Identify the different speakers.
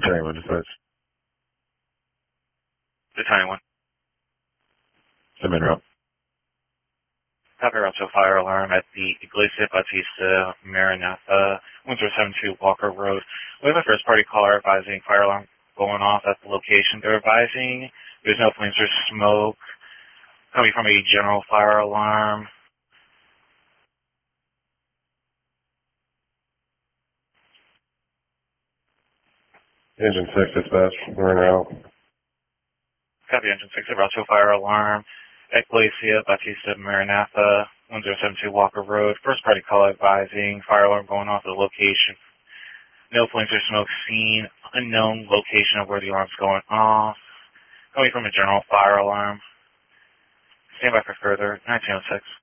Speaker 1: anyone dispatch.
Speaker 2: The tiny one.
Speaker 1: I'm in route.
Speaker 2: Copy route to a fire alarm at the Iglesia Batista Maranatha, Windsor 72 Walker Road. We have a first party caller advising fire alarm going off at the location. They're advising there's no flames or smoke coming from a general fire alarm.
Speaker 1: Engine 6 dispatch. We're in route.
Speaker 2: Copy engine 6 route to a fire alarm at Iglesia Batista Maranatha, Windsor 72 Walker Road. First party call advising fire alarm going off at the location. No flames or smoke seen. Unknown location of where the alarm's going off. Coming from a general fire alarm. Stand by for further. 1906.